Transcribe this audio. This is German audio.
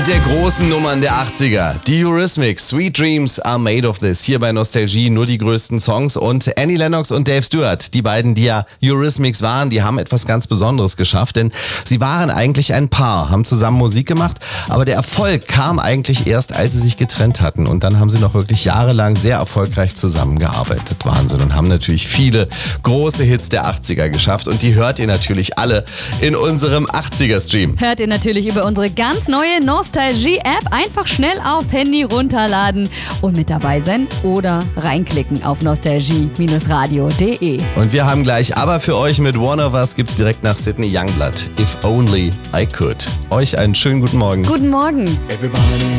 der großen Nummern der 80er. Die Eurythmics, Sweet Dreams are made of this. Hier bei Nostalgie nur die größten Songs. Und Annie Lennox und Dave Stewart, die beiden, die ja Eurythmics waren, die haben etwas ganz Besonderes geschafft. Denn sie waren eigentlich ein Paar, haben zusammen Musik gemacht. Aber der Erfolg kam eigentlich erst, als sie sich getrennt hatten. Und dann haben sie noch wirklich jahrelang sehr erfolgreich zusammengearbeitet. Wahnsinn. Und haben natürlich viele große Hits der 80er geschafft. Und die hört ihr natürlich alle in unserem 80er-Stream. Hört ihr natürlich über unsere ganz neue Nostalgie-App. Einfach schnell aufs Handy runterladen und mit dabei sein oder reinklicken auf nostalgie-radio.de. Und wir haben gleich aber für euch mit One of Us gibt's direkt nach Sydney Youngblood. If Only I Could. Euch einen schönen guten Morgen. Guten Morgen. Everybody